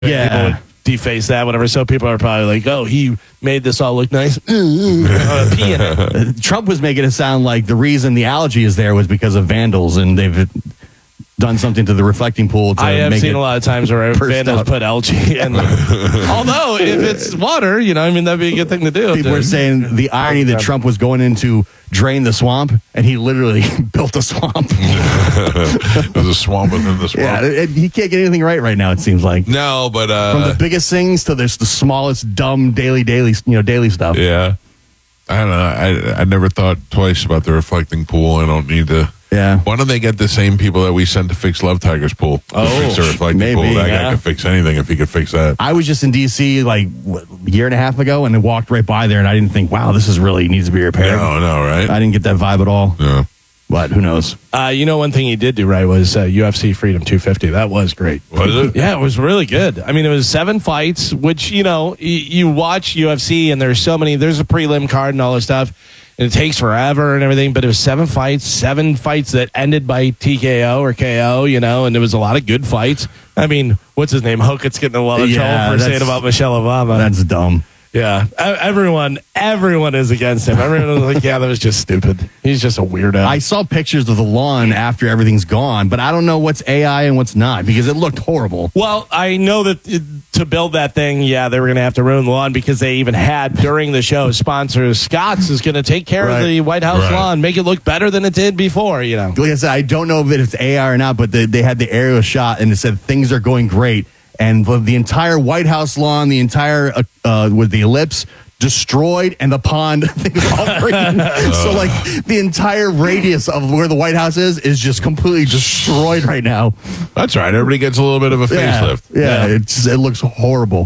Yeah. People would deface that, whatever. So people are probably like, oh, he made this all look nice. Pee in it. Trump was making it sound like the reason the algae is there was because of vandals, and they've done something to the reflecting pool to I have make seen it a lot of times where vandals out. put algae in. Although, if it's water, that'd be a good thing to do. People were saying the irony that Trump was going in to drain the swamp, and he literally built a swamp. There's a swamp within the swamp. Yeah, he can't get anything right now, it seems like. No, but From the biggest things to the smallest, dumb daily stuff. yeah. I don't know. I never thought twice about the reflecting pool. I don't need to. Yeah. Why don't they get the same people that we sent to fix Love Tiger's pool? To fix the reflecting maybe, pool. That yeah. guy could fix anything if he could fix that. I was just in D.C. like a year and a half ago, and I walked right by there, and I didn't think, wow, this is really needs to be repaired. No, right? I didn't get that vibe at all. Yeah. But who knows? One thing he did do right was UFC Freedom 250. That was great. Was it? Yeah, it was really good. I mean, it was 7 fights, which, you watch UFC and there's a prelim card and all this stuff, and it takes forever and everything, but it was 7 fights that ended by TKO or KO, and there was a lot of good fights. I mean, what's his name? Hokett's getting a lot of trouble for saying about Michelle Obama. That's dumb. Yeah, everyone is against him. Everyone was like, yeah, that was just stupid. He's just a weirdo. I saw pictures of the lawn after everything's gone, but I don't know what's AI and what's not because it looked horrible. Well, I know that to build that thing, they were going to have to ruin the lawn because they even had during the show sponsors. Scott's is going to take care of the White House lawn, make it look better than it did before. Like I said, I don't know if it's AI or not, but they had the aerial shot and it said things are going great. And the entire White House lawn, the entire with the ellipse destroyed, and the pond thing was all green. So like the entire radius of where the White House is just completely destroyed right now. That's right. Everybody gets a little bit of a facelift. Yeah. It looks horrible.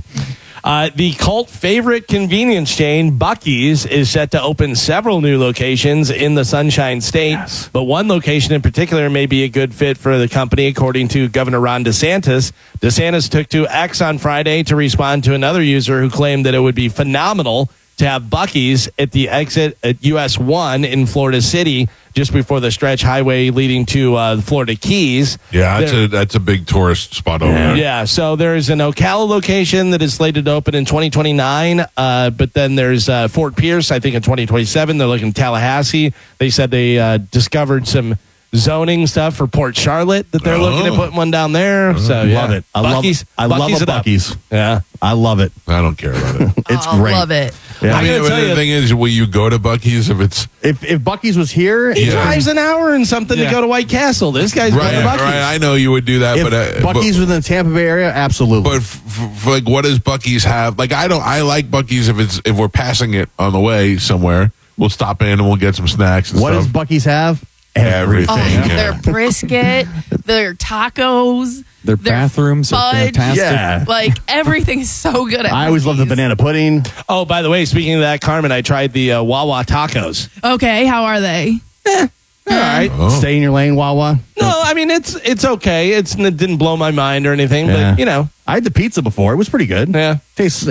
The cult favorite convenience chain, Buc-ee's, is set to open several new locations in the Sunshine State. Yes. But one location in particular may be a good fit for the company, according to Governor Ron DeSantis. DeSantis took to X on Friday to respond to another user who claimed that it would be phenomenal to have Buc-ee's at the exit at US 1 in Florida City, just before the stretch highway leading to the Florida Keys. Yeah, that's a big tourist spot over there. Yeah, so there's an Ocala location that is slated to open in 2029, but then there's Fort Pierce, I think, in 2027. They're looking at Tallahassee. They said they discovered some zoning stuff for Port Charlotte that they're looking at putting one down there. So Love it. I love a Buc-ee's. Yeah. I love it. I don't care about it. It's I great. love it. Yeah. I mean, the thing is, will you go to Buc-ee's if it's... If Buc-ee's was here, He drives an hour and something to go to White Castle. This guy's going to Buc-ee's. Right, I know you would do that, if but Buc-ee's was in the Tampa Bay area, absolutely. But like, what does Buc-ee's have? Like, I like Buc-ee's if we're passing it on the way somewhere. We'll stop in and we'll get some snacks and What stuff. does Buc-ee's have? Everything. Their brisket, their tacos, Their bathrooms are fudge. fantastic. Yeah. Like everything's so good at I always love the Buc-ee's. banana pudding. Oh, by the way, speaking of that, Carmen, I tried the Wawa tacos. Okay, how are they? All right. Oh. Stay in your lane, Wawa. No, I mean, it's okay. It didn't blow my mind or anything, Yeah. but, I had the pizza before. It was pretty good. Yeah. Tastes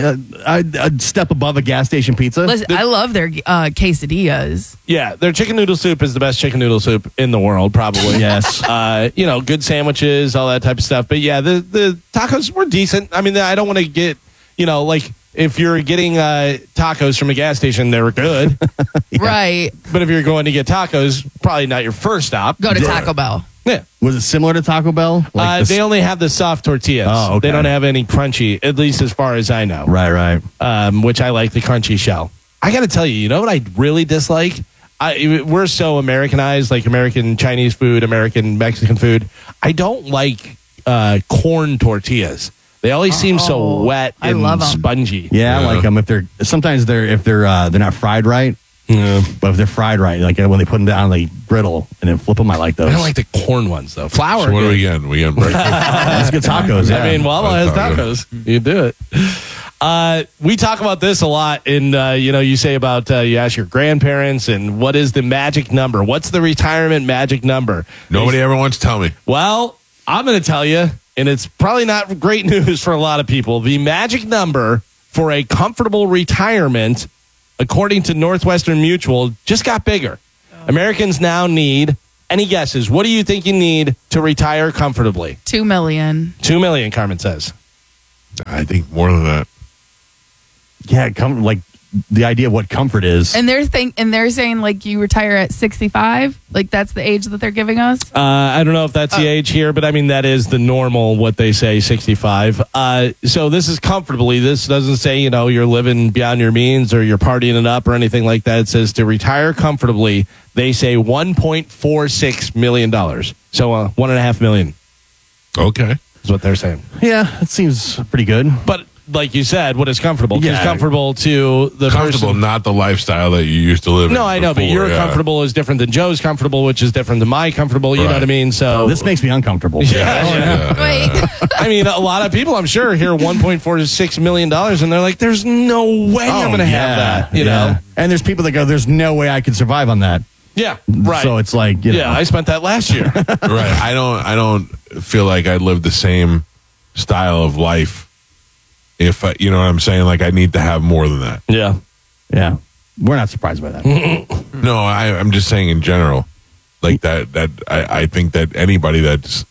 a step above a gas station pizza. Listen, I love their quesadillas. Yeah, their chicken noodle soup is the best chicken noodle soup in the world, probably. Yes. Good sandwiches, all that type of stuff. But yeah, the tacos were decent. I mean, I don't want to get, if you're getting tacos from a gas station, they were good. Right. But if you're going to get tacos, probably not your first stop. Go to Taco Bell. Yeah. Was it similar to Taco Bell? They only have the soft tortillas. Oh, okay. They don't have any crunchy, at least as far as I know. Right. Which I like the crunchy shell. I got to tell you, you know what I really dislike? We're so Americanized, like American Chinese food, American Mexican food. I don't like corn tortillas. They always seem so wet I and love 'em. spongy. Yeah, I like them if they're not fried right. Yeah. But if they're fried right, like when they put them down, they brittle and then flip them. I like those. I don't like the corn ones though. Flour. So what are good. we getting? We getting breakfast? Let's get tacos. Yeah. I mean, Wawa has tacos. You do it. We talk about this a lot. You say about you ask your grandparents and what is the magic number? What's the retirement magic number? Nobody ever wants to tell me. Well, I'm going to tell you, and it's probably not great news for a lot of people. The magic number for a comfortable retirement, according to Northwestern Mutual, just got bigger. Americans now need, any guesses? What do you think you need to retire comfortably? $2 million. $2 million, Carmen says. I think more than that. Yeah, like the idea of what comfort is. And they're saying like you retire at 65, like that's the age that they're giving us. I don't know if that's the age here, but I mean that is the normal. What they say, 65. So this is comfortably. This doesn't say you're living beyond your means or you're partying it up or anything like that. It says to retire comfortably. They say $1.46 million. So $1.5 million Okay. is what they're saying. Yeah, it seems pretty good. But like you said, what is comfortable? Because Yeah. comfortable to the Comfortable, person. not the lifestyle that you used to live in. No, I know, but before, your yeah. comfortable is different than Joe's comfortable, which is different than my comfortable. You know Right. what I mean? So This makes me uncomfortable. Yeah. Wait, I mean, a lot of people, I'm sure, hear $1.46 million, and they're like, "There's no way I'm going to have that." You know? And there's people that go, "There's no way I could survive on that." Yeah, right. So it's like, you know. yeah, I spent that last year. Right. I don't feel like I live the same style of life. If you know what I'm saying, like I need to have more than that. Yeah. Yeah. We're not surprised by that. No, I'm just saying in general, like that I think that anybody that's,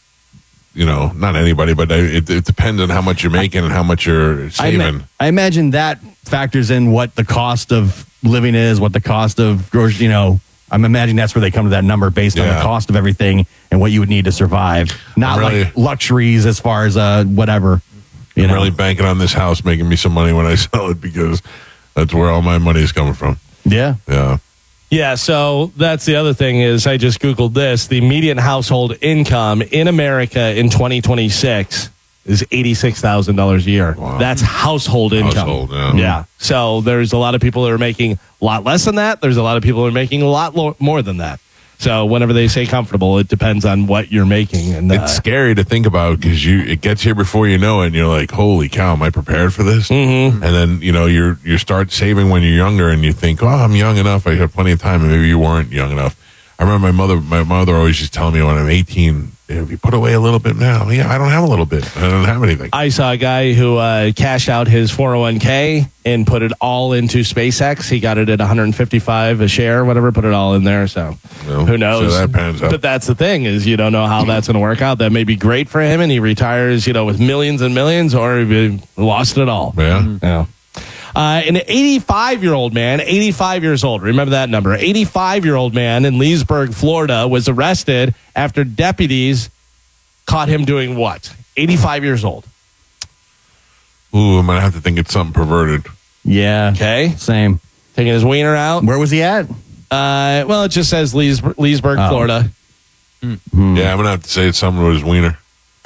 not anybody, but it depends on how much you're making and how much you're saving. I imagine that factors in what the cost of living is, what the cost of groceries, I'm imagining that's where they come to that number based on the Yeah. cost of everything and what you would need to survive. Not Really- like luxuries as far as whatever. I'm really banking on this house making me some money when I sell it because that's where all my money is coming from. Yeah. Yeah. Yeah, so that's the other thing is I just Googled this. The median household income in America in 2026 is $86,000 a year. Wow. That's household income. Household, yeah. Yeah. So there's a lot of people that are making a lot less than that. There's a lot of people that are making a lot more than that. So whenever they say comfortable, it depends on what you're making. And It's scary to think about because it gets here before you know it, and you're like, "Holy cow, am I prepared for this?" Mm-hmm. And then you start saving when you're younger, and you think, "Oh, I'm young enough. I have plenty of time." And maybe you weren't young enough. I remember my mother always just telling me when I'm 18, if you put away a little bit now, I don't have a little bit. I don't have anything. I saw a guy who cashed out his 401k and put it all into SpaceX. He got it at $155 a share, whatever, put it all in there. So Well, who knows? so that pans out. But that's the thing is you don't know how that's going to work out. That may be great for him and he retires, with millions and millions, or he lost it all. Yeah. Yeah. An 85-year-old man, 85 years old, remember that number, 85-year-old man in Leesburg, Florida, was arrested after deputies caught him doing what? 85 years old. Ooh, I'm gonna have to think it's something perverted. Yeah. Okay. Same. Taking his wiener out. Where was he at? Well, it just says Leesburg, Florida. Yeah, I'm gonna have to say it's something with his wiener.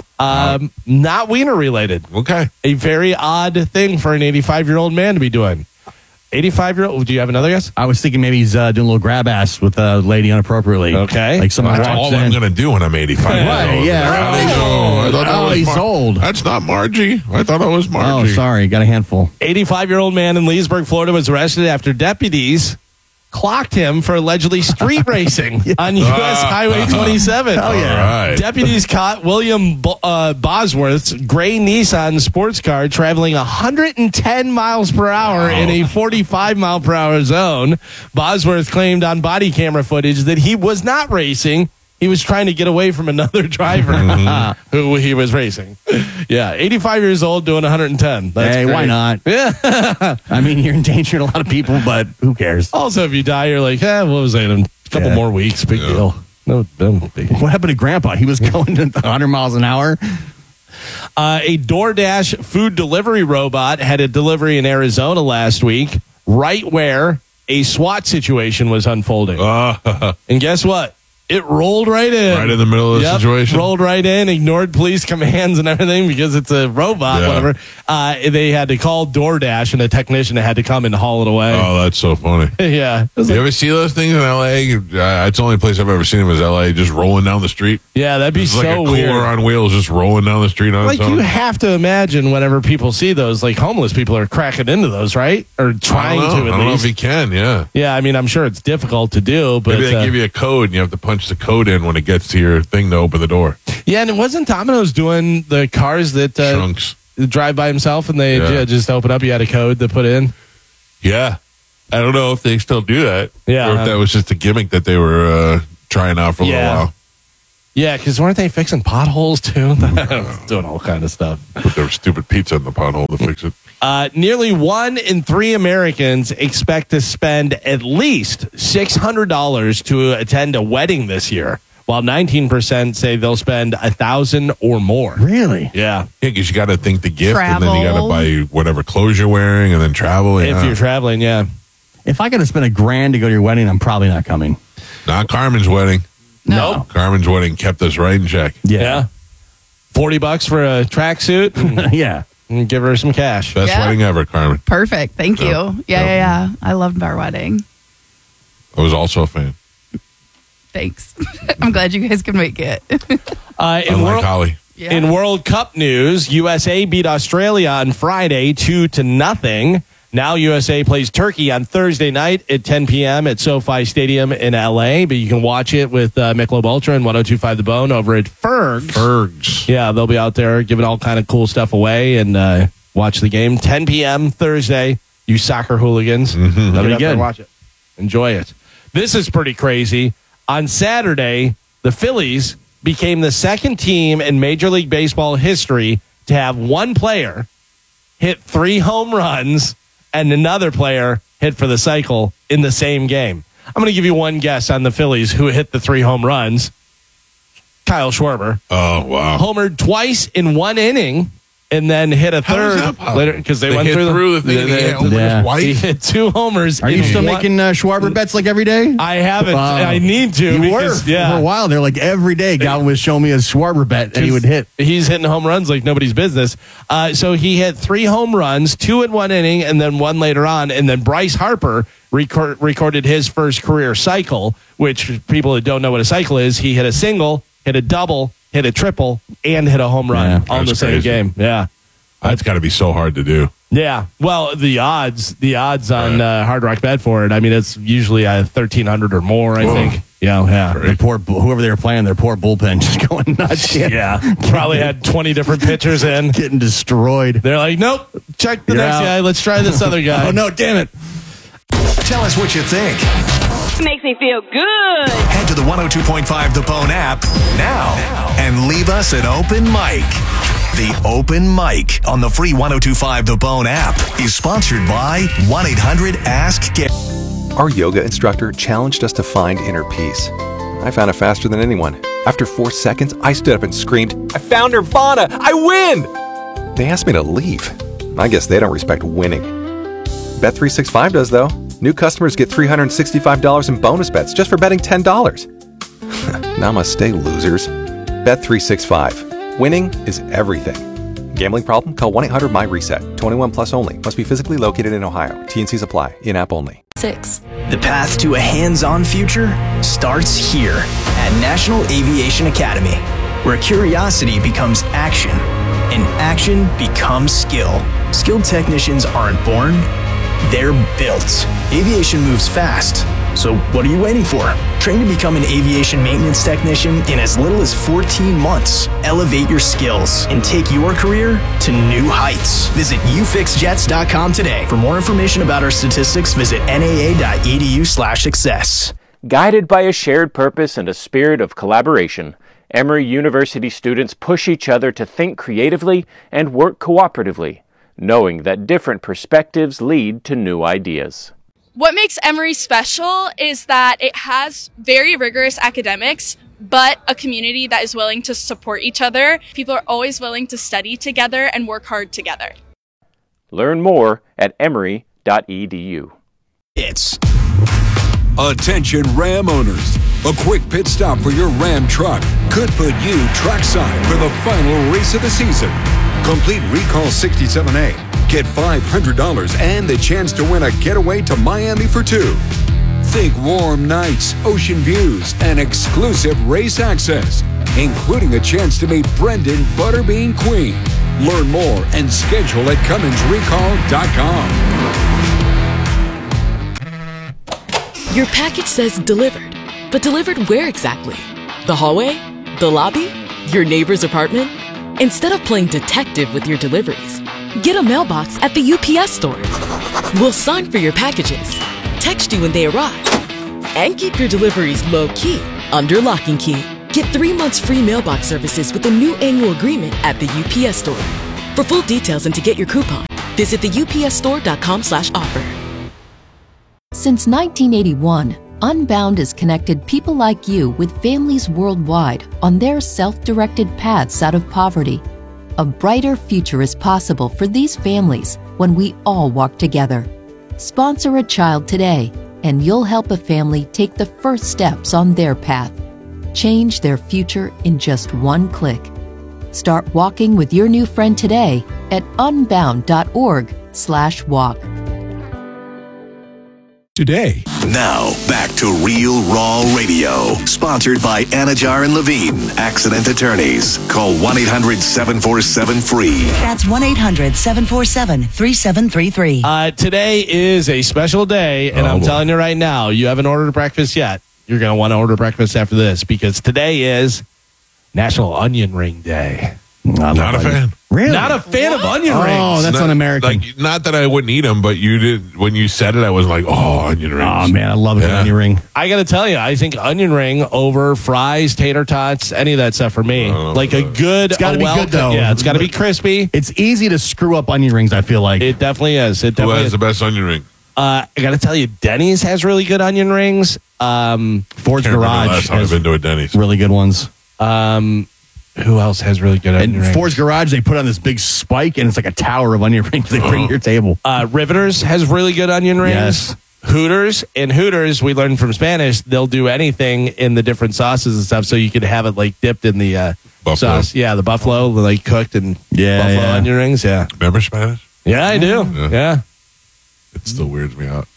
Not wiener related. Okay. A very odd thing for an 85-year-old man to be doing. 85-year-old. Do you have another guess? I was thinking maybe he's doing a little grab ass with a lady inappropriately. Okay. Like someone That's walks all in. I'm gonna do when I'm 85. Right, years old. yeah. Howdy do. I thought that Oh, was he's old. That's not Margie. I thought it was Oh, Margie. sorry. Got a handful. 85-year-old man in Leesburg, Florida was arrested after deputies clocked him for allegedly street racing on U.S. Highway 27. Oh, yeah. All right. Deputies caught William Bosworth's gray Nissan sports car traveling 110 miles per hour in a 45 mile per hour zone. Bosworth claimed on body camera footage that he was not racing. He was trying to get away from another driver who he was racing. Yeah, 85 years old doing 110. That's hey, great. why not? Yeah. I mean, you're endangering a lot of people, but who cares? Also, if you die, you're like, what was I? A couple Yeah. more weeks. Big deal. No big deal. What happened to Grandpa? He was going at 100 miles an hour. A DoorDash food delivery robot had a delivery in Arizona last week, right where a SWAT situation was unfolding. And guess what? It rolled right in. Right in the middle of the situation? Rolled right in, ignored police commands and everything because it's a robot, Yeah. whatever. They had to call DoorDash and a technician had to come and haul it away. Oh, that's so funny. Yeah. It was You like, ever see those things in L.A.? It's the only place I've ever seen them is L.A. just rolling down the street. yeah, that'd be It's so like a cooler weird. on wheels just rolling down the street on Like its own. you have to imagine whenever people see those, like homeless people are cracking into those, right? Or trying to I at don't know if least. he can, yeah. Yeah, I mean, I'm sure it's difficult to do, but Maybe they give you a code and you have to punch the code in when it gets to your thing to open the door. yeah, and it wasn't Domino's doing the cars that Trunks. drive by himself and they Yeah. just open up. You had a code to put in. Yeah. I don't know if they still do that. Yeah. Or if that was just a gimmick that they were trying out for a little while. Yeah, because weren't they fixing potholes too? Doing all kind of stuff. Put their stupid pizza in the pothole to fix it. Nearly 1 in 3 Americans expect to spend at least $600 to attend a wedding this year, while 19% say they'll spend $1,000 or more. Really? Yeah. Yeah, because you got to think the gift, and then you got to Travel. buy whatever clothes you're wearing, and then travel. If you're traveling, yeah. If I got to spend $1,000 to go to your wedding, I'm probably not coming. Not Carmen's wedding. No. Carmen's wedding kept us right in check. Yeah. $40 for a tracksuit Yeah. and give her some cash. Best Yeah. wedding ever, Carmen. Perfect. Thank you. Yeah. Yeah. I loved our wedding. I was also a fan. Thanks. I'm glad you guys can make it. Unlike Holly. Yeah. In World Cup news, USA beat Australia on Friday 2-0. Now USA plays Turkey on Thursday night at 10 p.m. at SoFi Stadium in L.A., but you can watch it with Michelob Ultra and 102.5 The Bone over at Ferg's. Yeah, they'll be out there giving all kind of cool stuff away and watch the game. 10 p.m. Thursday, you soccer hooligans. That'll be good. Watch it. Enjoy it. This is pretty crazy. On Saturday, the Phillies became the second team in Major League Baseball history to have one player hit 3 home runs and another player hit for the cycle in the same game. I'm going to give you one guess on the Phillies who hit the 3 home runs. Kyle Schwarber. Oh, wow. Homered twice in 1 inning and then hit a How is third that possible? later because they went hit through the thing. and he hit homers Yeah. He twice? hit 2 homers. Are you in still one- making Schwarber bets like every day? I haven't. Wow. I need to. You because, were yeah. for a while. They're like every day. Galvin would show me a Schwarber bet, and he would hit. He's hitting home runs like nobody's business. So he hit 3 home runs, 2 in 1 inning, and then 1 later on. And then Bryce Harper recorded his first career cycle, which people that don't know what a cycle is, he hit a single, hit a double, hit a triple, and hit a home run Yeah. all in the That's same crazy. game. Yeah. That's got to be so hard to do. Yeah. Well, the odds on Hard Rock Bedford, I mean, it's usually 1,300 or more, I Whoa. think. Yeah. The poor whoever they were playing, their poor bullpen just going nuts. Yeah. Probably had 20 different pitchers in. Getting destroyed. They're like, nope, check the You're next out. guy. Let's try this other guy. Oh no! Damn it! Tell us what you think. Makes me feel good. Head to the 102.5 The Bone app now and leave us an open mic. The Open Mic on the free 102.5 The Bone app is sponsored by 1-800-ASK-GARY. Our yoga instructor challenged us to find inner peace. I found it faster than anyone. After 4 seconds, I stood up and screamed, "I found Nirvana! I win!" They asked me to leave. I guess they don't respect winning. Bet365 does, though. New customers get $365 in bonus bets just for betting $10. Namaste, losers. Bet365. Winning is everything. Gambling problem? Call 1-800-MY-RESET. 21 plus only. Must be physically located in Ohio. T&Cs apply. In-app only. 6. The path to a hands-on future starts here at National Aviation Academy, where curiosity becomes action and action becomes skill. Skilled technicians aren't born, they're built. Aviation moves fast, so what are you waiting for? Train to become an aviation maintenance technician in as little as 14 months. Elevate your skills and take your career to new heights. Visit ufixjets.com today. For more information about our statistics, visit naa.edu/success. Guided by a shared purpose and a spirit of collaboration, Emory University students push each other to think creatively and work cooperatively, knowing that different perspectives lead to new ideas. What makes Emory special is that it has very rigorous academics, but a community that is willing to support each other. People are always willing to study together and work hard together. Learn more at emory.edu. It's Attention Ram owners. A quick pit stop for your Ram truck could put you trackside for the final race of the season. Complete Recall 67A. Get $500 and the chance to win a getaway to Miami for 2. Think warm nights, ocean views, and exclusive race access, including a chance to meet Brendan Butterbean Queen. Learn more and schedule at CumminsRecall.com. Your package says delivered, but delivered where exactly? The hallway? The lobby? Your neighbor's apartment? Instead of playing detective with your deliveries, get a mailbox at the UPS store. We'll sign for your packages, text you when they arrive, and keep your deliveries low-key under lock and key. Get 3 months free mailbox services with a new annual agreement at the UPS Store. For full details and to get your coupon, visit theupsstore.com/offer. Since 1981, Unbound has connected people like you with families worldwide on their self-directed paths out of poverty. A brighter future is possible for these families when we all walk together. Sponsor a child today, and you'll help a family take the first steps on their path. Change their future in just one click. Start walking with your new friend today at unbound.org/walk. Today. Now, back to Real Raw Radio. Sponsored by Anajar and Levine, accident attorneys. Call 1-800-747-FREE. That's 1-800-747-3733. Today is a special day, and I'm telling you right now, you haven't ordered breakfast yet. You're going to want to order breakfast after this, because today is National Onion Ring Day. Not a fan. Really? Not a fan of onion rings. Oh, that's not, un-American. Like, not that I wouldn't eat them, but you did. When you said it, I was like, oh, onion rings. Oh, man, I love a good onion ring. I got to tell you, I think onion ring over fries, tater tots, any of that stuff for me. Like a good, It's got to be good, though. Yeah, it's got to be crispy. It's easy to screw up onion rings, I feel like. It definitely is. It Who definitely has is. the best onion ring? I got to tell you, Denny's has really good onion rings. Ford's Can't remember Garage last time I've has been to a Denny's. really good ones. Who else has really good onion And rings? Ford's Garage, they put on this big spike, and it's like a tower of onion rings they bring to your table. Riveters has really good onion rings. Yes. Hooters, we learned from Spanish, they'll do anything in the different sauces and stuff, so you could have it like dipped in the sauce. Yeah, the buffalo, like cooked and buffalo onion rings. Yeah. Remember Spanish? Yeah, I do. Yeah. It still weirds me out.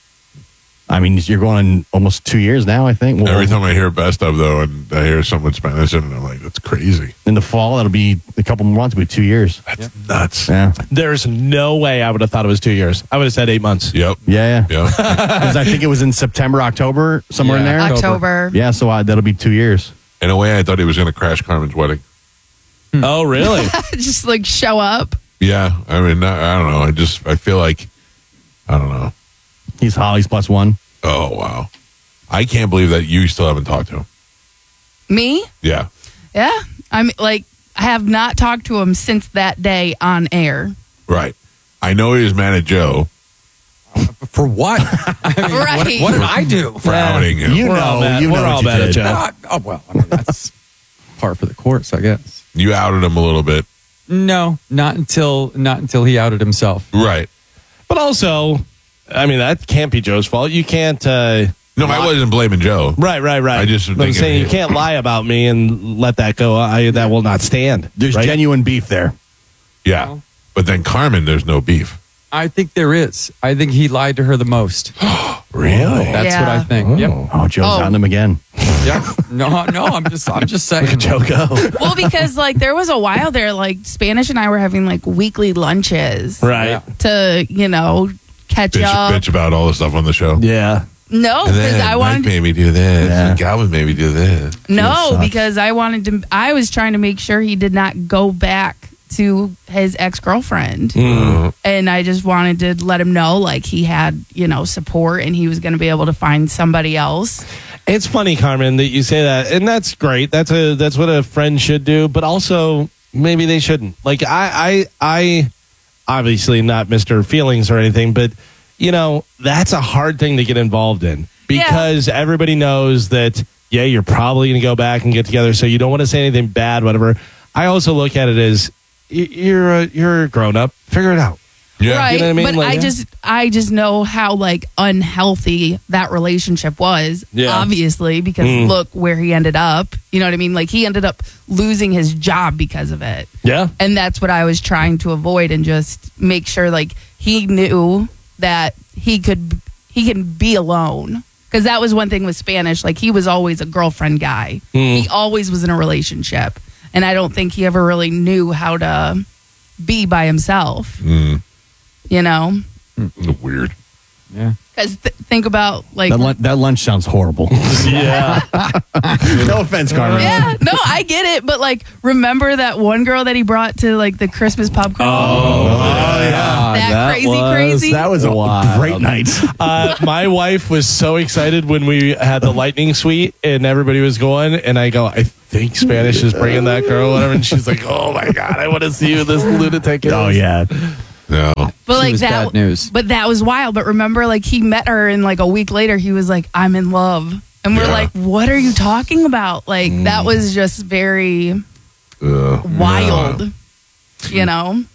I mean, you're going on almost 2 years now, I think. Well, Every time I hear best of, though, and I hear someone Spanish, and I'm like, that's crazy. in the fall, that'll be a couple more months, it'll be 2 years. That's nuts. Yeah. There's no way I would have thought it was 2 years. I would have said 8 months. Yep. Yeah. Yep. Because I think it was in September, October, somewhere in there. October. Yeah, so that'll be 2 years. In a way, I thought he was going to crash Carmen's wedding. Oh, really? Just like show up. Yeah. I mean, I don't know. I feel like, I don't know. He's Holly's +1. Oh, wow. I can't believe that you still haven't talked to him. Me? Yeah. Yeah. I'm like, I have not talked to him since that day on air. Right. I know he was mad at Joe For what? I mean, Right. what did I do? for outing him. You We're all know, mad. you know We're what all you mad at did. Joe. Oh, well, I mean, that's par for the course, I guess. You outed him a little bit. No, not until he outed himself. Right. But also, I mean, that can't be Joe's fault. You can't. No, I wasn't blaming Joe. Right. I just was I'm thinking, saying you hey. can't lie about me and let that go. That will not stand. There's right? genuine beef there. Yeah. But then Carmen, there's no beef. I think there is. I think he lied to her the most. Really? That's what I think. Yep. Oh, Joe's on him again. Yeah. No, I'm just saying. Joe go. Well, because like there was a while there, like Spanish and I were having like weekly lunches. Right. To, catch up. Bitch about all the stuff on the show. Yeah. No, And because then I Mike wanted made me do this. Yeah. And Galvin made me do this. No, because I was trying to make sure he did not go back to his ex-girlfriend. And I just wanted to let him know like he had, support and he was going to be able to find somebody else. It's funny, Carmen, that you say that, and that's great. That's what a friend should do, but also maybe they shouldn't. Like I obviously not Mr. Feelings or anything, but that's a hard thing to get involved in because everybody knows that you're probably going to go back and get together, so you don't want to say anything bad, whatever. I also look at it as you're a grown up, figure it out. Yeah. Right. You know what I mean? But Like, I just know how like unhealthy that relationship was, Yeah. obviously, because look where he ended up. You know what I mean? Like he ended up losing his job because of it. Yeah. And that's what I was trying to avoid and just make sure like he knew that he can be alone. Because that was one thing with Spanish. Like he was always a girlfriend guy. He always was in a relationship. And I don't think he ever really knew how to be by himself. Weird. Yeah. Because think about like That lunch sounds horrible. Yeah. No offense, Carmen. yeah, no, I get it, but like remember that one girl that he brought to like the Christmas pub crawl? Oh, yeah. that crazy crazy? That was Wild. a great night. My wife was so excited when we had the lightning suite and everybody was going, and I go, I think Spanish is bringing that girl, whatever. And she's like, oh my God, I want to see who this lunatic is. Oh, yeah. No. But She like was that bad news. But that was wild. But remember, like he met her, and like a week later, he was like, "I'm in love," and we're Yeah. like, "What are you talking about?" Like that was just very wild, you know.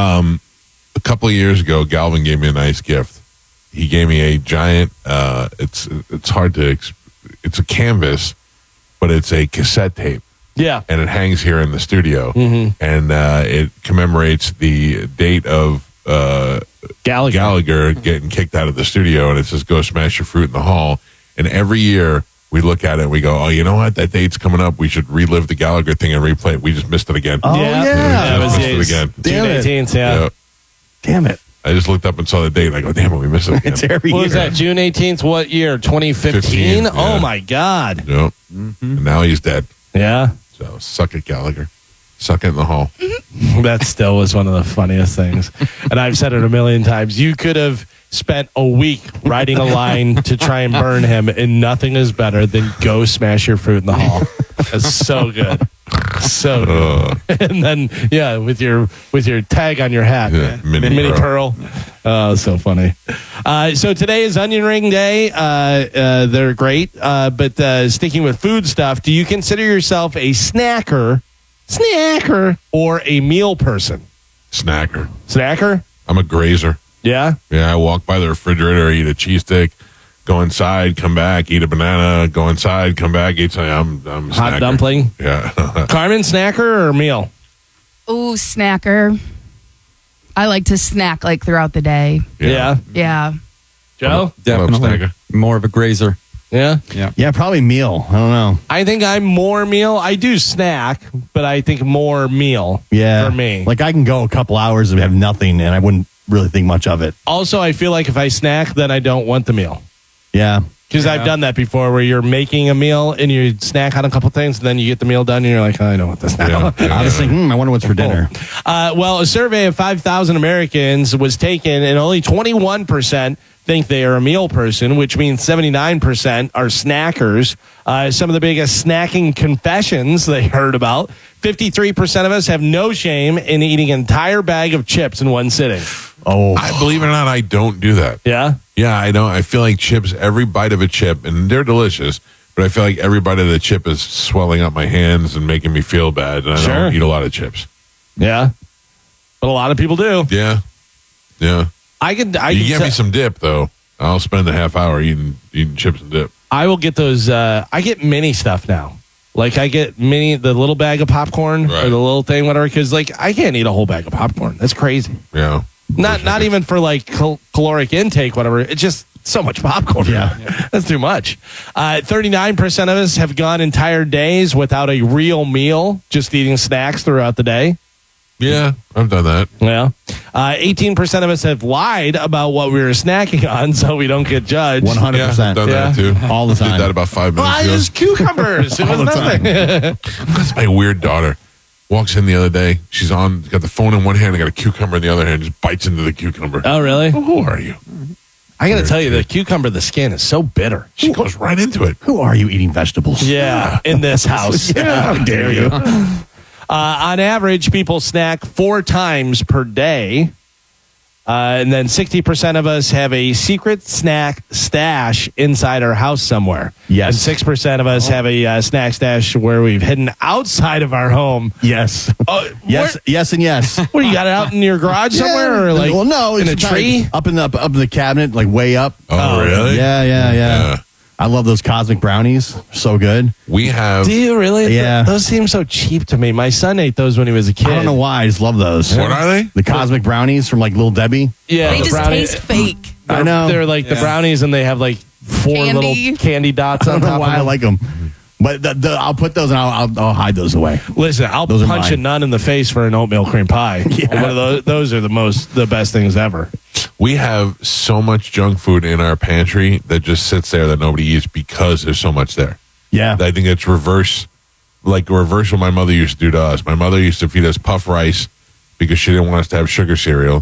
A couple of years ago, Galvin gave me a nice gift. He gave me a giant. It's hard to. It's a canvas, but it's a cassette tape. Yeah. And it hangs here in the studio, Mhm. and it commemorates the date of Gallagher getting kicked out of the studio, and it says "Go smash your fruit in the hall." And every year we look at it, and we go, "Oh, you know what? That date's coming up. We should relive the Gallagher thing and replay it." We just missed it again. Oh, Yeah. yeah. That We was just missed it again. June 18th, yeah. Damn it. I just looked up and saw the date, and I go, "Damn it, we missed it again." It's every What year. was that, June 18th? What year? 2015? 15, Oh, yeah. my God. Yep. And now he's dead. Yeah. So suck it, Gallagher. Suck it in the hall. That still was one of the funniest things. And I've said it a million times. You could have spent a week writing a line to try and burn him, and nothing is better than "Go smash your fruit in the hall." That's so good. So good. And then, yeah, with your tag on your hat. Yeah, Mini Pearl. Oh, so funny. So today is Onion Ring Day. They're great. But sticking with food stuff, do you consider yourself a snacker, or a meal person? Snacker. Snacker? I'm a grazer. Yeah? Yeah, I walk by the refrigerator, eat a cheesesteak, go inside, come back, eat a banana, go inside, come back, eat something. I'm a Hot snacker. dumpling? Yeah. Carmen, snacker or meal? Ooh, snacker. I like to snack like throughout the day. Yeah. Yeah. Joe? Definitely more of a grazer. Yeah? Yeah, probably meal. I don't know. I think I'm more meal. I do snack, but I think more meal Yeah. for me. Like I can go a couple hours and have nothing, and I wouldn't really think much of it. Also, I feel like if I snack, then I don't want the meal. Yeah. Because I've done that before where you're making a meal and you snack on a couple things, and then you get the meal done and you're like, I don't want this now. I was thinking, I wonder what's for dinner. Well, a survey of 5,000 Americans was taken, and only 21% think they are a meal person, which means 79% are snackers. Some of the biggest snacking confessions they heard about. 53% of us have no shame in eating an entire bag of chips in one sitting. Oh, I believe it or not, I don't do that. Yeah? Yeah, I don't. I feel like chips, every bite of a chip, and they're delicious, but I feel like every bite of the chip is swelling up my hands and making me feel bad. And I don't eat a lot of chips. Yeah. But a lot of people do. Yeah. Yeah. You you get me some dip, though. I'll spend a half hour eating chips and dip. I will get those. I get mini stuff now. Like I get the little bag of popcorn or the little thing, whatever. Because like I can't eat a whole bag of popcorn. That's crazy. Yeah. Not even for like caloric intake, whatever. It's just so much popcorn. Yeah. That's too much. 39% of us have gone entire days without a real meal, just eating snacks throughout the day. Yeah, I've done that. Yeah. 18% of us have lied about what we were snacking on so we don't get judged. 100%. Yeah, I've done that too. All the time. Did that about 5 minutes Well, ago. it was cucumbers. It was All the nothing. That's my weird daughter. Walks in the other day. She's got the phone in one hand and got a cucumber in the other hand. Just bites into the cucumber. Oh, really? Who are you? I got to tell you, the cucumber, the skin is so bitter. She goes right into it. Who are you eating vegetables? Yeah, in this house. Yeah, how dare you? On average, people snack 4 times per day. And then 60% of us have a secret snack stash inside our house somewhere. Yes. And 6% of us have a snack stash where we've hidden outside of our home. Yes. Yes, yes, and yes. What, you got it out in your garage somewhere? Or like well, no, in a it's tree? up in the cabinet, like way up. Oh, really? Yeah. I love those cosmic brownies. So good. We have. Do you really? Yeah. Those seem so cheap to me. My son ate those when he was a kid. I don't know why. I just love those. What are they? The cosmic brownies from like Little Debbie. Yeah, They the just brownie- taste fake. I know. They're like the brownies, and they have like 4 Candy. little candy dots I on don't know top why of I them. like them. But I'll put those and I'll hide those away. Listen, I'll Those are punch a mine. nun in the face for an oatmeal cream pie. One of those are the best things ever. We have so much junk food in our pantry that just sits there that nobody eats because there's so much there. Yeah. I think it's reverse what my mother used to do to us. My mother used to feed us puff rice because she didn't want us to have sugar cereal.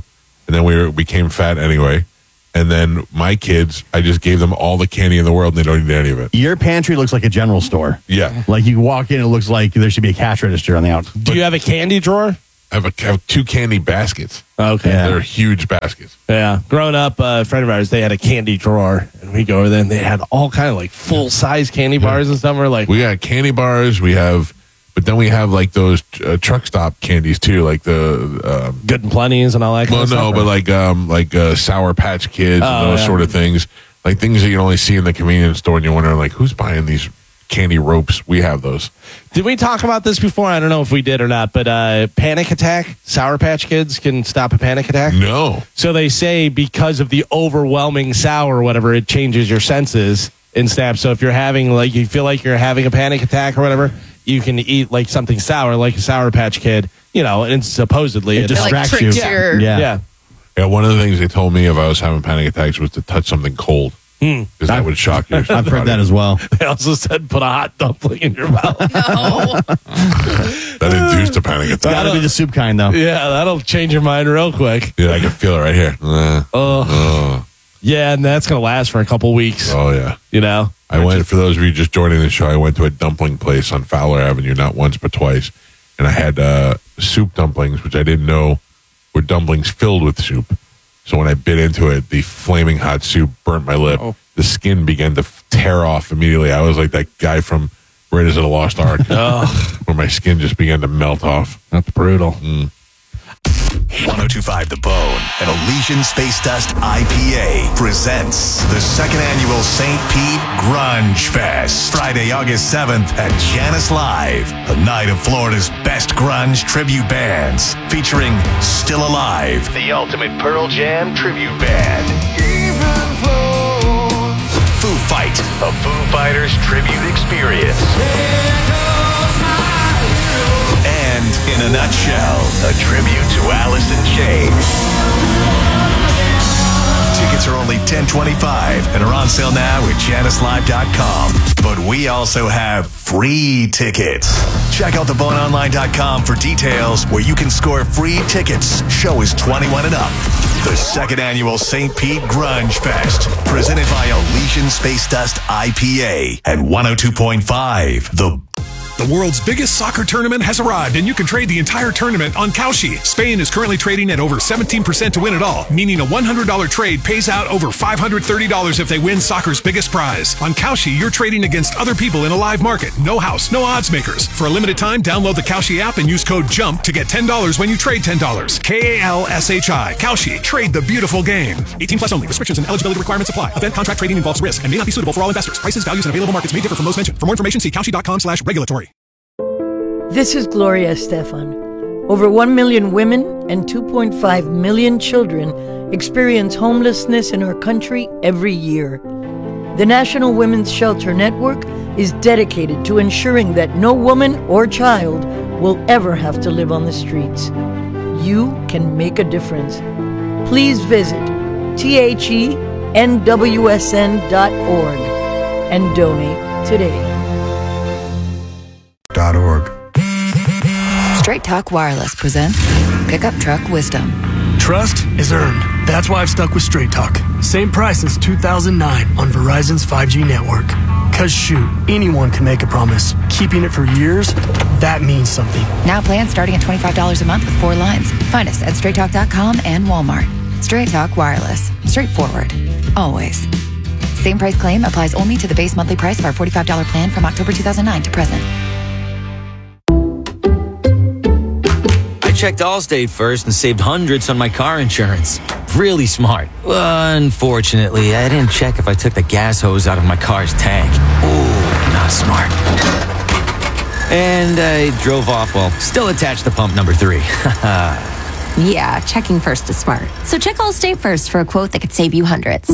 and then we became fat anyway. And then my kids, I just gave them all the candy in the world, and they don't eat any of it. Your pantry looks like a general store. Yeah. Like you walk in, it looks like there should be a cash register on the out. Do you have a candy drawer? I have 2 candy baskets. Okay. Yeah. They're huge baskets. Yeah. Growing up, a friend of ours, they had a candy drawer, and we go over there, and they had all kind of like full-size candy bars and stuff. We're like, we got candy bars. But then we have like those truck stop candies too, like the Good and Plenty's and all that kind of stuff. Well, no, but like Sour Patch Kids and those sort of things. Like things that you only see in the convenience store, and you're wondering, like, who's buying these candy ropes? We have those. Did we talk about this before? I don't know if we did or not, but panic attack, Sour Patch Kids can stop a panic attack? No. So they say because of the overwhelming sour or whatever, it changes your senses in SNAP. So if you're having, like, you feel like you're having a panic attack or whatever, you can eat like something sour, like a Sour Patch Kid, and supposedly it distracts like you. Yeah. Yeah, one of the things they told me if I was having panic attacks was to touch something cold. Because that would shock you. I've heard that as well. They also said put a hot dumpling in your mouth. That induced a panic attack. Gotta be the soup kind, though. Yeah, that'll change your mind real quick. Yeah, I can feel it right here. Yeah, and that's going to last for a couple weeks. Oh, yeah. I went, for those of you just joining the show, I went to a dumpling place on Fowler Avenue, not once but twice. And I had soup dumplings, which I didn't know were dumplings filled with soup. So when I bit into it, the flaming hot soup burnt my lip. Oh. The skin began to tear off immediately. I was like that guy from Raiders of the Lost Ark, where my skin just began to melt off. That's brutal. 1025 The Bone and Elysian Space Dust IPA presents the second annual St. Pete Grunge Fest. Friday, August 7th at Janice Live. A night of Florida's best grunge tribute bands featuring Still Alive, the ultimate Pearl Jam tribute band. Foo Fight, a Foo Fighters tribute experience. And in a nutshell, a tribute to Alice in Chains. Tickets are only $10.25 and are on sale now at JaniceLive.com. But we also have free tickets. Check out theboneonline.com for details where you can score free tickets. Show is 21 and up. The second annual St. Pete Grunge Fest, presented by Elysian Space Dust IPA at 102.5 The world's biggest soccer tournament has arrived, and you can trade the entire tournament on Kalshi. Spain is currently trading at over 17% to win it all, meaning a $100 trade pays out over $530 if they win soccer's biggest prize. On Kalshi, you're trading against other people in a live market. No house, no odds makers. For a limited time, download the Kalshi app and use code JUMP to get $10 when you trade $10. KALSHI. Kalshi. Trade the beautiful game. 18 plus only. Restrictions and eligibility requirements apply. Event contract trading involves risk and may not be suitable for all investors. Prices, values, and available markets may differ from those mentioned. For more information, see kalshi.com/regulatory. This is Gloria Estefan. Over 1 million women and 2.5 million children experience homelessness in our country every year. The National Women's Shelter Network is dedicated to ensuring that no woman or child will ever have to live on the streets. You can make a difference. Please visit thenwsn.org and donate today. .org. Straight Talk Wireless presents Pickup Truck Wisdom. Trust is earned. That's why I've stuck with Straight Talk. Same price since 2009 on Verizon's 5G network. Cause shoot, anyone can make a promise. Keeping it for years, that means something. Now plans starting at $25 a month with 4 lines. Find us at StraightTalk.com and Walmart. Straight Talk Wireless. Straightforward. Always. Same price claim applies only to the base monthly price of our $45 plan from October 2009 to present. I checked Allstate first and saved hundreds on my car insurance. Really smart. Unfortunately, I didn't check if I took the gas hose out of my car's tank. Ooh, not smart. And I drove off while still attached to pump number 3. Yeah, checking first is smart. So check Allstate first for a quote that could save you hundreds.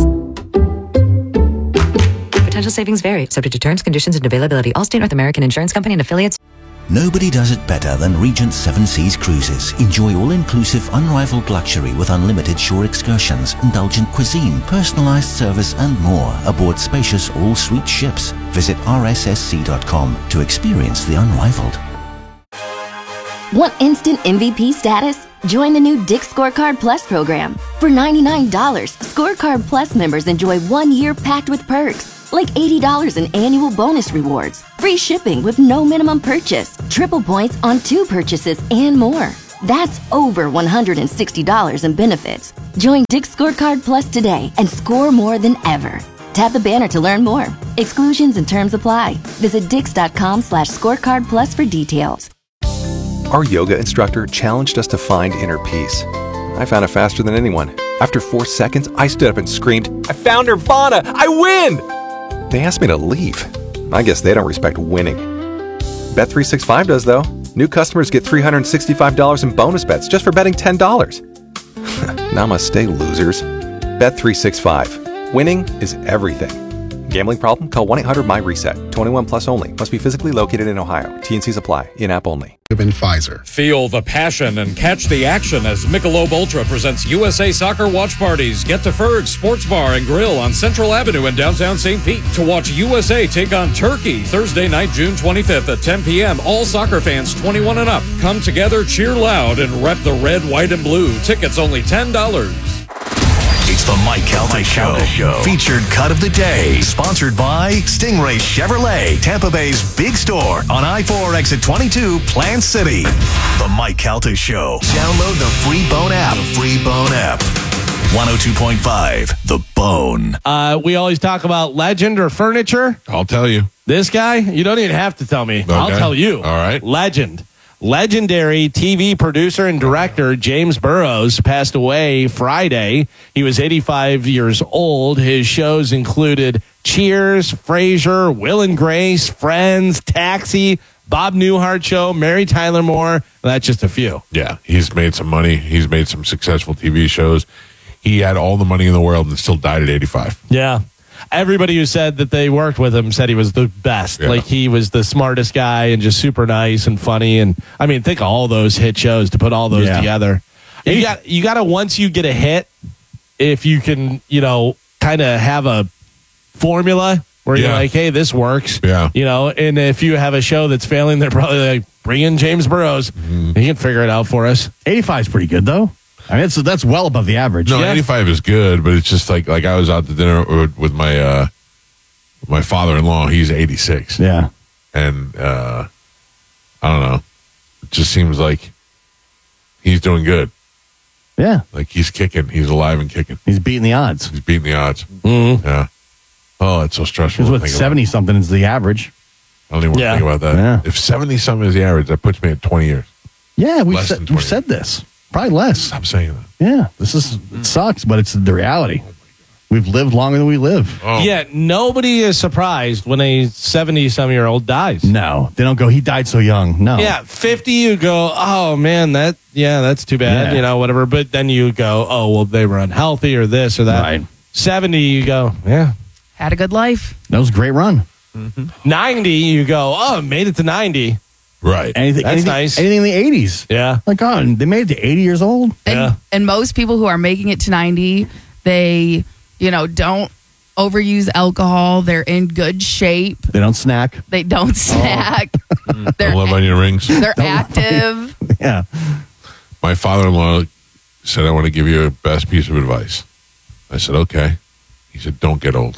Potential savings vary, subject to terms, conditions, and availability. Allstate North American Insurance Company and affiliates. Nobody does it better than Regent Seven Seas Cruises. Enjoy all-inclusive, unrivaled luxury with unlimited shore excursions, indulgent cuisine, personalized service, and more aboard spacious all-suite ships. Visit rssc.com to experience the unrivaled. Want instant MVP status? Join the new Dick's Scorecard Plus program. For $99, Scorecard Plus members enjoy 1 year packed with perks, like $80 in annual bonus rewards, free shipping with no minimum purchase, triple points on 2 purchases, and more. That's over $160 in benefits. Join Dick's Scorecard Plus today and score more than ever. Tap the banner to learn more. Exclusions and terms apply. Visit dix.com/scorecard plus for details. Our yoga instructor challenged us to find inner peace. I found it faster than anyone. After 4 seconds, I stood up and screamed, "I found Nirvana! I win!" They asked me to leave. I guess they don't respect winning. Bet365 does, though. New customers get $365 in bonus bets just for betting $10. Namaste, losers. Bet365. Winning is everything. Gambling problem? Call 1-800-MY-RESET. 21 plus only. Must be physically located in Ohio. T&Cs apply. In-app only. Pfizer. Feel the passion and catch the action as Michelob Ultra presents USA Soccer Watch Parties. Get to Ferg's Sports Bar and Grill on Central Avenue in downtown St. Pete to watch USA take on Turkey Thursday night, June 25th at 10 p.m. All soccer fans 21 and up. Come together, cheer loud, and rep the red, white, and blue. Tickets only $10. It's the Mike Calta Show. Featured cut of the day. Sponsored by Stingray Chevrolet, Tampa Bay's big store on I-4 exit 22, Plant City. The Mike Calta Show. Download the free Bone app. 102.5, The Bone. We always talk about legend or furniture. I'll tell you. This guy, you don't even have to tell me. Okay. I'll tell you. All right. Legend. Legendary TV producer and director James Burrows passed away Friday. He was 85 years old. His shows included Cheers, Frasier, Will and Grace, Friends, Taxi, Bob Newhart Show, Mary Tyler Moore. That's just a few. Yeah, he's made some money. He's made some successful TV shows. He had all the money in the world and still died at 85. Yeah. Everybody who said that they worked with him said he was the best. Yeah. Like, he was the smartest guy and just super nice and funny. And I mean, think of all those hit shows to put all those together. You got to, once you get a hit, if you can, kind of have a formula where you're like, hey, this works. Yeah. And if you have a show that's failing, they're probably like, bring in James Burrows. Mm-hmm. He can figure it out for us. 85 is pretty good, though. I mean, that's well above the average. No, 85 is good, but it's just like I was out to dinner with my my father-in-law. He's 86. Yeah. And I don't know. It just seems like he's doing good. Yeah. Like he's kicking. He's alive and kicking. He's beating the odds. Mm-hmm. Yeah. Oh, it's so stressful. Because with 70-something is the average. I don't even want to think about that. Yeah. If 70-something is the average, that puts me at 20 years. Yeah, we've Less than 20 we've said this. Probably less. Stop saying that. Yeah, it sucks, but it's the reality. We've lived longer than we live. Oh. Yeah, nobody is surprised when a 70-some-year-old dies. No, they don't go, he died so young. No. Yeah, 50, you go, oh, man, that's too bad, whatever. But then you go, oh, well, they were unhealthy or this or that. Right. 70, you go, yeah. Had a good life. That was a great run. Mm-hmm. 90, you go, oh, made it to 90. Right. That's nice. Anything in the 80s. Yeah. Like, oh, they made it to 80 years old? And most people who are making it to 90, they, don't overuse alcohol. They're in good shape. They don't snack. They don't snack. Don't love onion rings. They're active. Yeah. My father-in-law said, I want to give you a best piece of advice. I said, okay. He said, don't get old.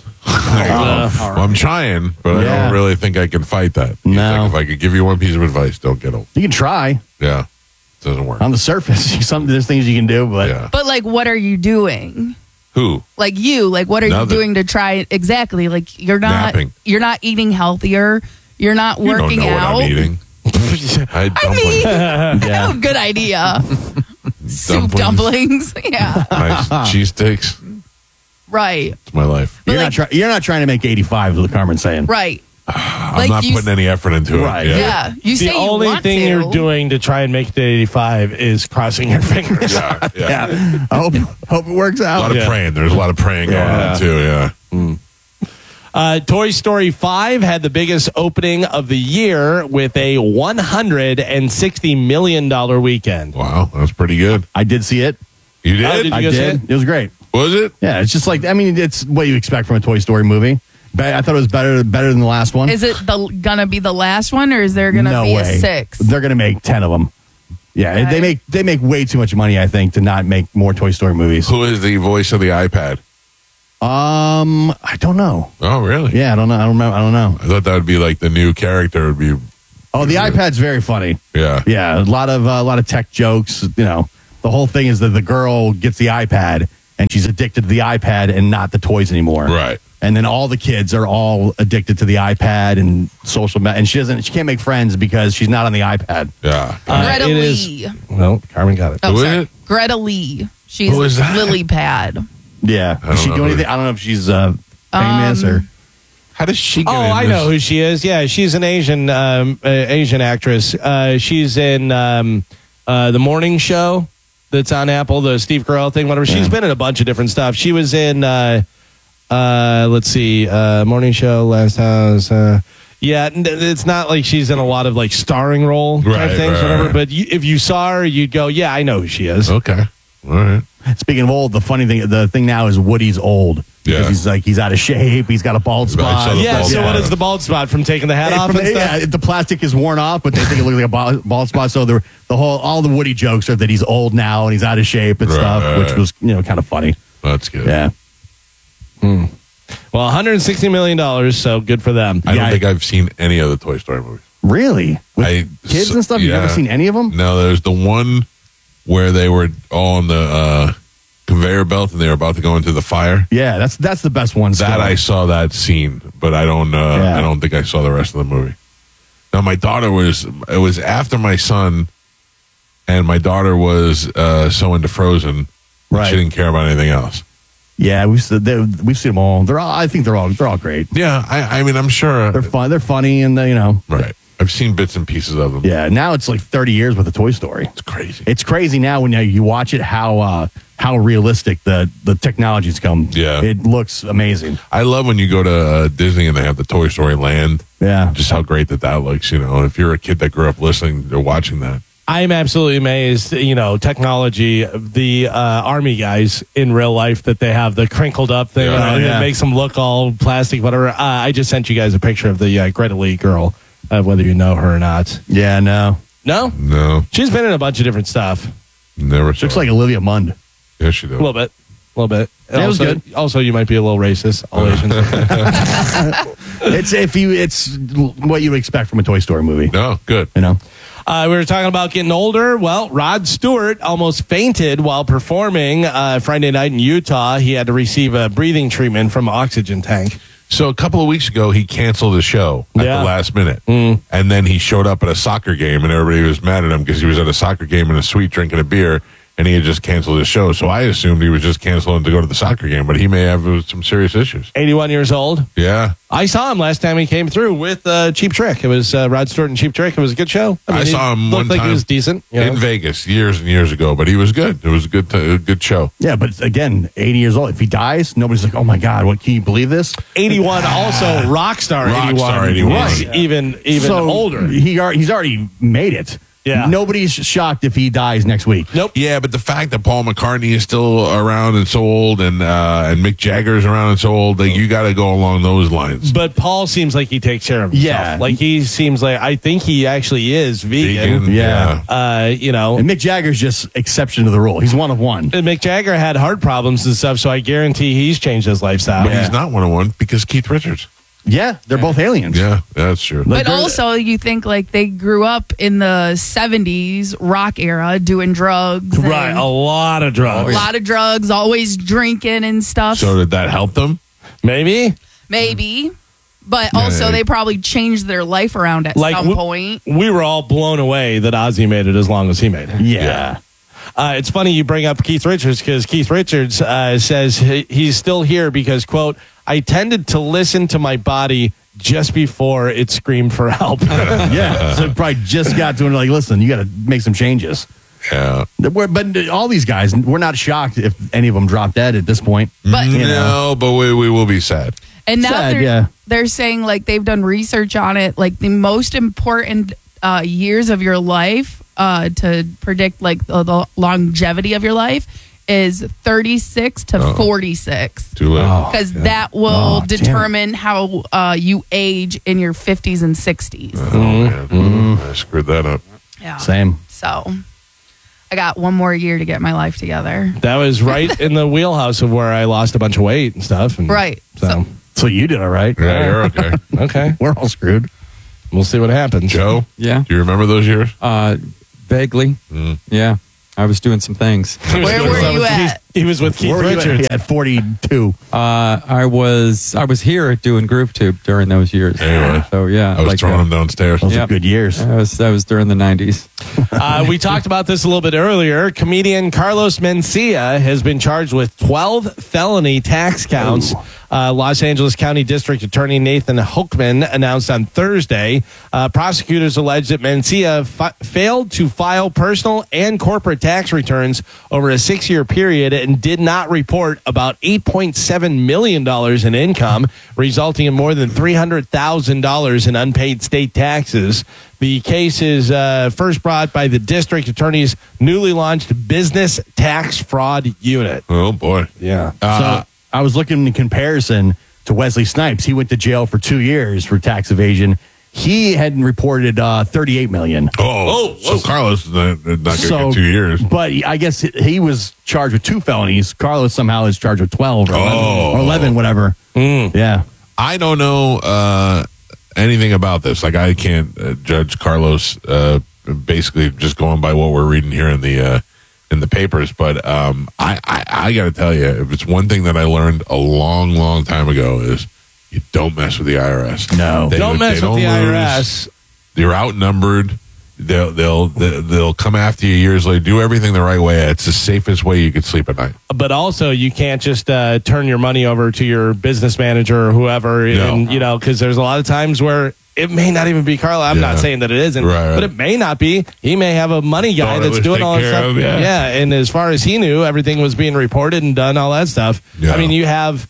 Well, I'm trying, but I don't really think I can fight that. He's like, if I could give you one piece of advice, don't get old. You can try. Yeah. It doesn't work. On the surface, there's things you can do, but... Yeah. But, what are you doing? Who? What are you doing to try exactly? You're not Napping. You're not eating healthier. You're not working you don't know out. what I'm eating. I mean, good idea. Soup dumplings. Yeah. Nice cheesesteaks. Right. It's my life. You're not trying to make 85, is what Carmen's saying. Right. I'm not putting any effort into it. Yeah. You say the you only want thing to. you're doing to try and make it to 85 is crossing your fingers. Yeah. I hope it works out. A lot of praying. There's a lot of praying going on, too. Yeah. Toy Story 5 had the biggest opening of the year with a $160 million weekend. Wow. That's pretty good. I did see it. You did? Oh, did you I go see did. it? It was great. Was it? Yeah, it's just it's what you expect from a Toy Story movie. I thought it was better than the last one. Is it gonna be the last one, or is there gonna No be way. a 6? They're gonna make 10 of them. Yeah, they make way too much money, I think, to not make more Toy Story movies. Who is the voice of the iPad? I don't know. Oh, really? Yeah, I don't know. I don't know. I thought that would be like the new character. Would be. Oh, the iPad's very funny. Yeah, yeah. A lot of tech jokes. You know, the whole thing is that the girl gets the iPad and she's addicted to the iPad and not the toys anymore. Right. And then all the kids are all addicted to the iPad and social media, and she can't make friends because she's not on the iPad. Yeah. Greta Lee. Well, Carmen got it. Oh, Who sorry. is it? Greta Lee. She's Who is that? Lily Pad. Yeah. Does she do anything? I don't know if she's famous or. How does she get Oh, in I this? know who she is. Yeah, she's an Asian actress. She's in the morning show that's on Apple, the Steve Carell thing, whatever. She's been in a bunch of different stuff. She was in, let's see, morning show, Last House. Yeah, it's not like she's in a lot of like starring role type things, whatever. right. But if you saw her, you'd go, yeah, I know who she is. Okay. All right. Speaking of old, the thing now is Woody's old. Yeah. Because he's out of shape. He's got a bald spot. Yeah, so what is the bald spot from taking the hat off and stuff? Yeah, the plastic is worn off, but they think it looks like a bald spot. So all the Woody jokes are that he's old now and he's out of shape and stuff, which was kind of funny. That's good. Yeah. Well, $160 million, so good for them. I don't think I've seen any of the Toy Story movies. Really? With kids and stuff? You've never seen any of them? No, there's the one where they were all on the conveyor belt and they were about to go into the fire. Yeah, that's the best one. That I saw that scene, but I don't think I saw the rest of the movie. Now my daughter it was after my son, and my daughter was so into Frozen, she didn't care about anything else. Yeah, we've seen them all. I think they're all great. Yeah, I mean, I'm sure they're fun. They're funny, and right. I've seen bits and pieces of them. Yeah, now it's like 30 years with a Toy Story. It's crazy. It's crazy now when you watch it how realistic the technology's come. Yeah, it looks amazing. I love when you go to Disney and they have the Toy Story Land. Yeah, just how great that looks. If you're a kid that grew up listening or watching that. I'm absolutely amazed, technology, the Army guys in real life that they have the crinkled up thing that makes them look all plastic, whatever. I just sent you guys a picture of the Greta Lee girl, whether you know her or not. Yeah, no. No? No. She's been in a bunch of different stuff. Never saw Looks like Olivia Munn. Yeah, she does. A little bit. That was good. Also, you might be a little racist. All Asians. It's what you would expect from a Toy Story movie. No, good. We were talking about getting older. Well, Rod Stewart almost fainted while performing Friday night in Utah. He had to receive a breathing treatment from an oxygen tank. So a couple of weeks ago, he canceled the show at the last minute. And then he showed up at a soccer game, and everybody was mad at him because he was at a soccer game in a suite drinking a beer, and he had just canceled his show. So I assumed he was just canceling to go to the soccer game, but he may have some serious issues. 81 years old. Yeah. I saw him last time he came through with Cheap Trick. It was Rod Stewart and Cheap Trick. It was a good show. I saw him one looked time. He was decent. In Vegas years and years ago, but he was good. It was a good show. Yeah, but again, 80 years old. If he dies, nobody's like, oh my God, what, can you believe this? 81, also Rockstar 81. Right. Even So, older. He's already made it. Yeah. Nobody's shocked if he dies next week. Nope. Yeah, but the fact that Paul McCartney is still around and so old, and Mick Jagger's around and so old, like, you got to go along those lines. But Paul seems like he takes care of himself. Yeah. Like he seems like, I think he actually is vegan. Yeah. And Mick Jagger's just exception to the rule. He's one of one. And Mick Jagger had heart problems and stuff, so I guarantee he's changed his lifestyle. But he's not one of one because Keith Richards. Yeah, they're both aliens. Yeah, that's true. But also, you think like they grew up in the 70s rock era doing drugs. Right, a lot of drugs. A lot of drugs, always drinking and stuff. So did that help them? Maybe. But also, they probably changed their life around at some point. We were all blown away that Ozzy made it as long as he made it. Yeah. It's funny you bring up Keith Richards because Keith Richards says he's still here because, quote, I tended to listen to my body just before it screamed for help. Yeah. So probably just got to him like, listen, you got to make some changes. Yeah. But all these guys, we're not shocked if any of them drop dead at this point. But but we will be sad. And now Sad, they're saying like they've done research on it, like the most important years of your life to predict like the longevity of your life is 36 to 46. Too late. Because that will determine how you age in your 50s and 60s. Oh, man. I screwed that up. Yeah. Same. So I got one more year to get my life together. That was right in the wheelhouse of where I lost a bunch of weight and stuff. And Right. So you did all right. Yeah, you're okay. Okay. We're all screwed. We'll see what happens. Joe? Yeah. Do you remember those years? Vaguely. Yeah. I was doing some things. Where were you at? He was with Keith Where were you Richards. at 42? I was here doing Groove Tube during those years. Anyway. So yeah, I was throwing them downstairs. Those are good years. That was during the 90s. We talked about this a little bit earlier. Comedian Carlos Mencia has been charged with 12 felony tax counts. Los Angeles County District Attorney Nathan Hochman announced on Thursday. Prosecutors allege that Mencia failed to file personal and corporate tax returns over a 6-year period and did not report about $8.7 million in income, resulting in more than $300,000 in unpaid state taxes. The case is first brought by the district attorney's newly launched business tax fraud unit. Oh, boy. Yeah. So I was looking in comparison to Wesley Snipes. He went to jail for 2 years for tax evasion. He hadn't reported $38 million. So Carlos is not going to get 2 years. But I guess he was charged with 2 felonies. Carlos somehow is charged with 12 or 11, whatever. Yeah. I don't know anything about this. Like, I can't judge Carlos basically just going by what we're reading here in the papers. But I got to tell you, if it's one thing that I learned a long, long time ago is you don't mess with the IRS. No. Don't mess with the IRS. You're outnumbered. They'll come after you years later. Do everything the right way. It's the safest way you could sleep at night. But also, you can't just turn your money over to your business manager or whoever, and because there's a lot of times where it may not even be Carla. I'm not saying that it isn't, but it may not be. He may have a money guy that's doing all that stuff. And as far as he knew, everything was being reported and done, all that stuff. Yeah. I mean, you have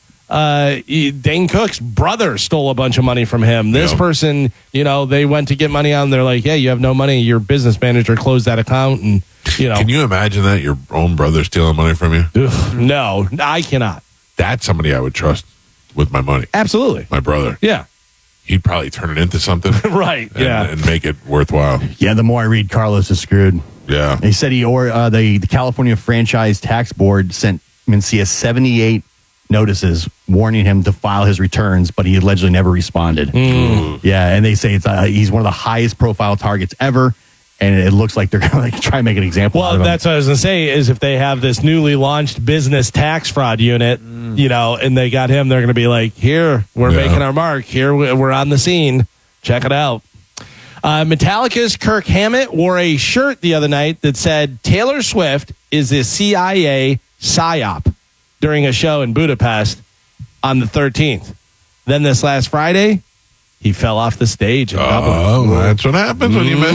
Dane Cook's brother stole a bunch of money from him. This person, they went to get money out and they're like, hey, you have no money. Your business manager closed that account. And, Can you imagine that? Your own brother stealing money from you? No, I cannot. That's somebody I would trust with my money. Absolutely. My brother. Yeah. He'd probably turn it into something. Right. And make it worthwhile. Yeah, the more I read, Carlos is screwed. Yeah. He said the California Franchise Tax Board sent Mencia 78 notices warning him to file his returns, but he allegedly never responded. Yeah, and they say he's one of the highest profile targets ever, and it looks like they're going to try and make an example out of him. That's what I was going to say, is if they have this newly launched business tax fraud unit, and they got him, they're going to be like, here, we're making our mark. Here, we're on the scene. Check it out. Metallica's Kirk Hammett wore a shirt the other night that said, Taylor Swift is a CIA psyop, during a show in Budapest on the 13th. Then this last Friday, he fell off the stage in Dublin. Oh, that's what happens when you mess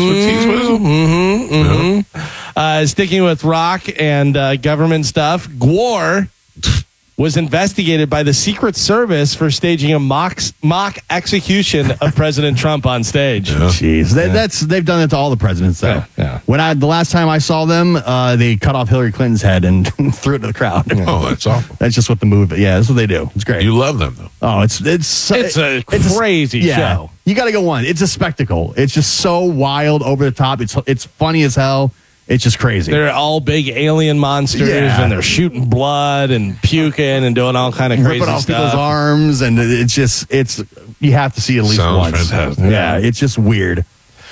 with T-Swizzle. Sticking with rock and government stuff, Gwar was investigated by the Secret Service for staging a mock execution of President Trump on stage. Jeez, they've done it to all the presidents. Though. Yeah. The last time I saw them, they cut off Hillary Clinton's head and threw it to the crowd. Oh, that's awful. That's just what the move. Yeah, that's what they do. It's great. You love them though. Oh, it's a crazy show. You got to go on. It's a spectacle. It's just so wild, over the top. It's funny as hell. It's just crazy. They're all big alien monsters, and they're shooting blood and puking and doing all kind of crazy ripping off stuff. people's arms, and it's you have to see it at least Sounds once. fantastic. Yeah, it's just weird.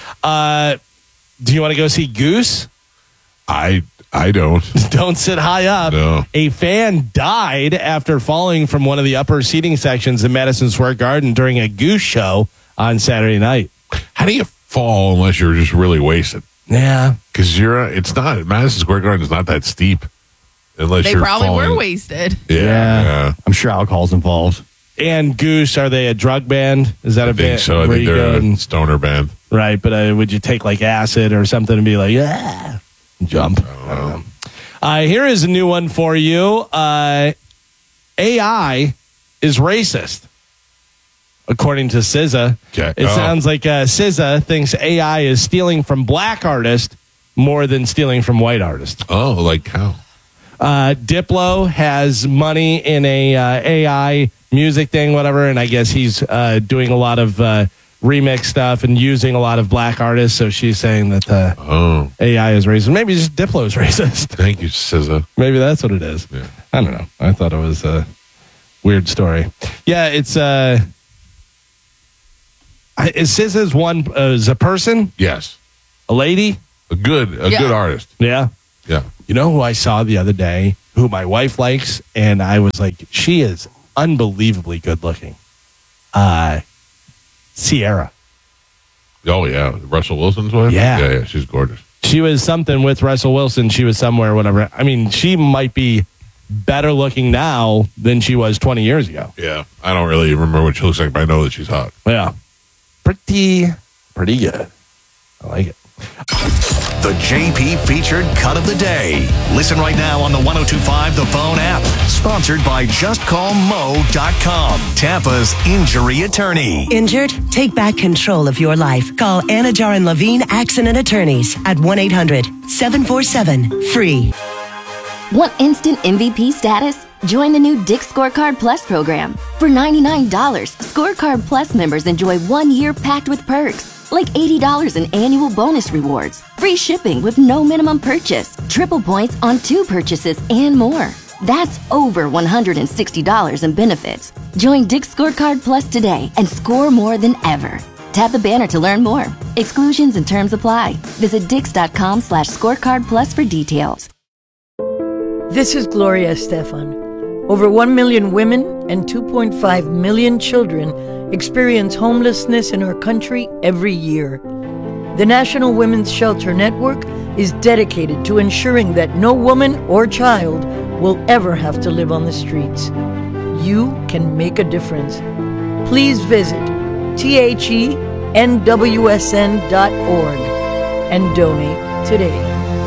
Do you want to go see Goose? I don't. Don't sit high up. No. A fan died after falling from one of the upper seating sections in Madison Square Garden during a Goose show on Saturday night. How do you fall unless you're just really wasted? Yeah, because it's not Madison Square Garden is not that steep. Unless They you're probably falling. were wasted. Yeah. I'm sure alcohol's involved. And Goose, are they a drug band? Is that a I think band? so. I where think you they're go a and- stoner band. Right, but would you take like acid or something and be like, jump? I don't know. Here is a new one for you. AI is racist, according to SZA. Okay. It sounds like SZA thinks AI is stealing from black artists more than stealing from white artists. Oh, like how? Diplo has money in a AI music thing, whatever, and I guess he's doing a lot of remix stuff and using a lot of black artists. So she's saying that AI is racist. Maybe just Diplo is racist. Thank you, SZA. Maybe that's what it is. Yeah. I don't know. I thought it was a weird story. Yeah, it's SZA's one is a person. Yes, a lady, a good artist. Yeah. Yeah. You know who I saw the other day, who my wife likes, and I was like, she is unbelievably good looking. Sierra. Oh, yeah. Russell Wilson's wife? Yeah, she's gorgeous. She was something with Russell Wilson. She was somewhere, whatever. I mean, she might be better looking now than she was 20 years ago. Yeah. I don't really remember what she looks like, but I know that she's hot. Yeah. Pretty good. I like it. The JP featured cut of the day. Listen right now on the 102.5 The Bone app. Sponsored by JustCallMo.com, Tampa's injury attorney. Injured? Take back control of your life. Call Anajar and Levine Accident Attorneys at 1-800-747-FREE. Want instant MVP status? Join the new Dick's Scorecard Plus program. For $99, Scorecard Plus members enjoy 1 year packed with perks. Like $80 in annual bonus rewards, free shipping with no minimum purchase, triple points on 2 purchases, and more. That's over $160 in benefits. Join Dick's Scorecard Plus today and score more than ever. Tap the banner to learn more. Exclusions and terms apply. Visit Dix.com/scorecard plus for details. This is Gloria Estefan. Over 1 million women and 2.5 million children experience homelessness in our country every year. The National Women's Shelter Network is dedicated to ensuring that no woman or child will ever have to live on the streets. You can make a difference. Please visit thenwsn.org and donate today.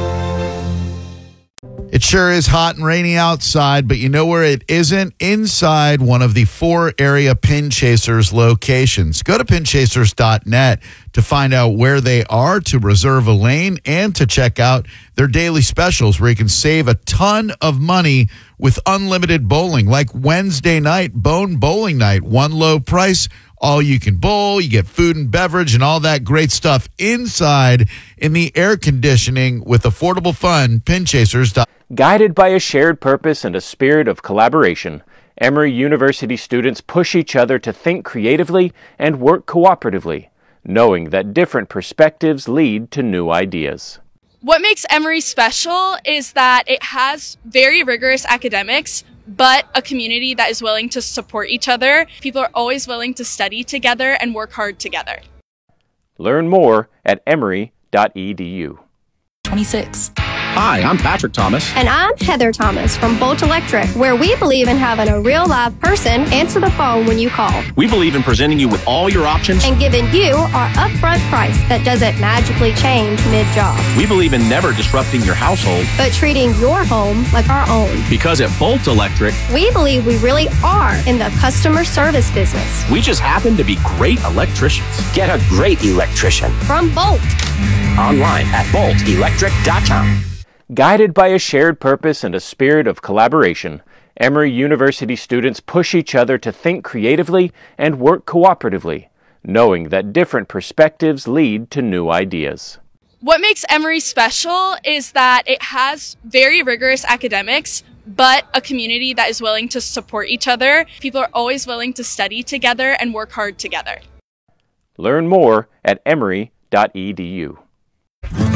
It sure is hot and rainy outside, but you know where it isn't? Inside one of the 4 area Pin Chasers locations. Go to pinchasers.net to find out where they are, to reserve a lane, and to check out their daily specials where you can save a ton of money with unlimited bowling. Like Wednesday night, Bone Bowling Night. One low price, all you can bowl. You get food and beverage and all that great stuff inside in the air conditioning with affordable fun. Pinchasers.net. Guided by a shared purpose and a spirit of collaboration, Emory University students push each other to think creatively and work cooperatively, knowing that different perspectives lead to new ideas. What makes Emory special is that it has very rigorous academics, but a community that is willing to support each other. People are always willing to study together and work hard together. Learn more at emory.edu. 26. Hi, I'm Patrick Thomas. And I'm Heather Thomas from Bolt Electric, where we believe in having a real live person answer the phone when you call. We believe in presenting you with all your options and giving you our upfront price that doesn't magically change mid-job. We believe in never disrupting your household, but treating your home like our own. Because at Bolt Electric, we believe we really are in the customer service business. We just happen to be great electricians. Get a great electrician from Bolt. Online at boltelectric.com. Guided by a shared purpose and a spirit of collaboration, Emory University students push each other to think creatively and work cooperatively, knowing that different perspectives lead to new ideas. What makes Emory special is that it has very rigorous academics, but a community that is willing to support each other. People are always willing to study together and work hard together. Learn more at emory.edu.